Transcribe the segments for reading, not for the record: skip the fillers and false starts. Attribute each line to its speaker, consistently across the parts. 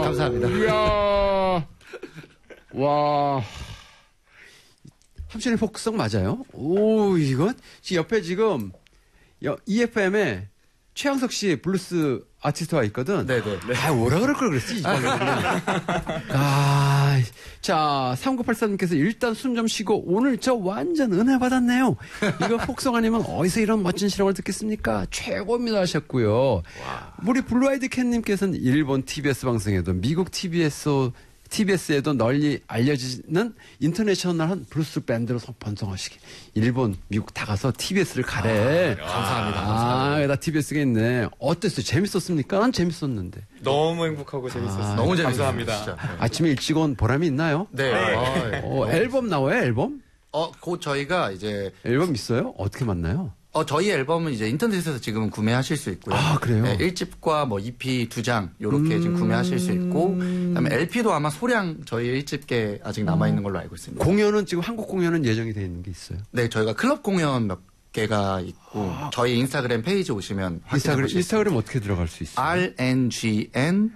Speaker 1: 감사합니다.
Speaker 2: 이야. 와. 함신의 포크송 맞아요? 오, 이건 옆에 지금 EFM에 최양석 씨 블루스 아티스트가 있거든.
Speaker 1: 네네.
Speaker 2: 아, 뭐라 그럴 걸 그랬지, 자, 3983님께서 일단 숨 좀 쉬고 오늘 저 완전 은혜 받았네요. 이거 폭송 아니면 어디서 이런 멋진 실험을 듣겠습니까? 최고입니다 하셨고요. 우리 블루아이드 캣님께서는 일본 TBS 방송에도 미국 TBS에도 널리 알려지는 인터내셔널한 블루스 밴드로 번성하시기. 일본, 미국 다 가서 TBS를 가래.
Speaker 1: 감사합니다.
Speaker 2: 나 TBS가 있네. 어땠어요? 재밌었습니까? 난 재밌었는데.
Speaker 3: 너무 행복하고 재밌었어요.
Speaker 1: 너무
Speaker 3: 감사합니다.
Speaker 1: 재밌었어요.
Speaker 2: 아침에 일찍 온 보람이 있나요?
Speaker 1: 네.
Speaker 2: 앨범 나와요, 앨범?
Speaker 1: 곧 저희가 이제
Speaker 2: 앨범 있어요? 어떻게 만나요?
Speaker 1: 저희 앨범은 이제 인터넷에서 지금 구매하실 수 있고요.
Speaker 2: 아, 그래요?
Speaker 1: 네, 1집과 뭐 EP 2장 요렇게 지금 구매하실 수 있고 그다음에 LP도 아마 소량 저희 1집께 아직 남아 있는 걸로 알고 있습니다.
Speaker 2: 공연은 지금 한국 공연은 예정이 되어 있는 게 있어요.
Speaker 1: 네, 저희가 클럽 공연 몇 개가 있고 저희 인스타그램 페이지 오시면
Speaker 2: 인스타그램 어떻게 들어갈 수 있어요?
Speaker 1: RNGN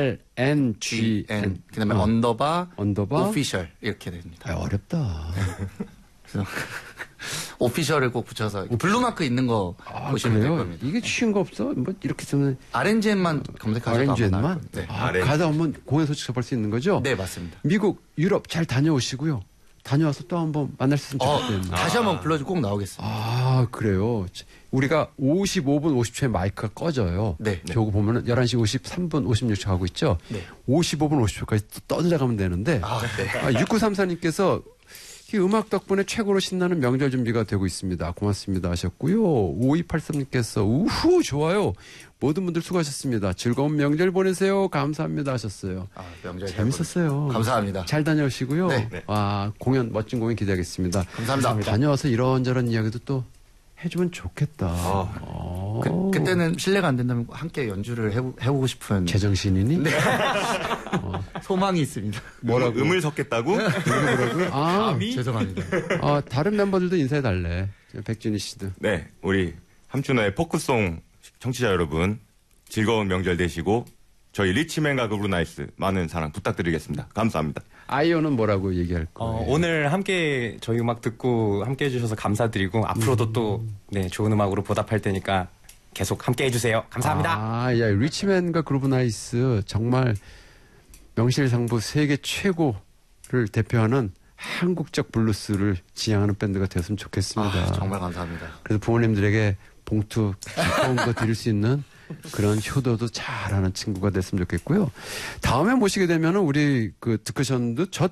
Speaker 1: 그다음에 언더바 오피셜 이렇게 됩니다.
Speaker 2: 어렵다.
Speaker 1: 그래서 오피셜을 꼭 붙여서 블루마크 있는 거 보시면 될 겁니다.
Speaker 2: 이게 쉬운 거 없어? 뭐 이렇게 쓰면
Speaker 1: RNGN만 검색하셔도
Speaker 2: RNGN만?
Speaker 1: 네.
Speaker 2: 가다 오면 공연 소식 접할 수 있는 거죠?
Speaker 1: 네, 맞습니다.
Speaker 2: 미국, 유럽 잘 다녀오시고요. 다녀와서 또 한번 만날 수 있으면 좋겠네요.
Speaker 1: 다시 한번 불러주고 꼭 나오겠습니다.
Speaker 2: 그래요. 우리가 55분 50초에 마이크가 꺼져요.
Speaker 1: 네.
Speaker 2: 저거 보면은 11시 53분 56초 하고 있죠?
Speaker 1: 네.
Speaker 2: 55분 50초까지 떠들어가면 되는데. 6934님께서 이 음악 덕분에 최고로 신나는 명절 준비가 되고 있습니다. 고맙습니다 하셨고요. 5283님께서 우후 좋아요. 모든 분들 수고하셨습니다. 즐거운 명절 보내세요. 감사합니다 하셨어요.
Speaker 1: 명절
Speaker 2: 재밌었어요.
Speaker 1: 감사합니다.
Speaker 2: 잘 다녀오시고요.
Speaker 1: 네.
Speaker 2: 와, 멋진 공연 기대하겠습니다.
Speaker 1: 감사합니다.
Speaker 2: 다녀와서 이런저런 이야기도 또 해주면 좋겠다.
Speaker 1: 그때는 실례가 안 된다면 함께 연주를 해보고 싶은
Speaker 2: 제정신이니?
Speaker 1: 네. 소망이 있습니다.
Speaker 4: 뭐라고? 음을 섞겠다고?
Speaker 2: 뭐라고요?
Speaker 1: 죄송합니다.
Speaker 2: 다른 멤버들도 인사해달래. 백준희 씨도.
Speaker 4: 네, 우리 함준호의 포크송 청취자 여러분 즐거운 명절 되시고 저희 리치맨과 그브루나이스 많은 사랑 부탁드리겠습니다. 감사합니다.
Speaker 2: 아이오는 뭐라고 얘기할 거예요?
Speaker 3: 오늘 함께 저희 음악 듣고 함께 해주셔서 감사드리고 앞으로도 또 좋은 음악으로 보답할 테니까 계속 함께 해주세요. 감사합니다.
Speaker 2: 리치맨과 그루브나이스 정말 명실상부 세계 최고를 대표하는 한국적 블루스를 지향하는 밴드가 되었으면 좋겠습니다.
Speaker 1: 정말 감사합니다.
Speaker 2: 그래서 부모님들에게 봉투 기꺼운 거 드릴 수 있는 그런 효도도 잘하는 친구가 됐으면 좋겠고요. 다음에 모시게 되면은 우리 그 듣으셨는데 저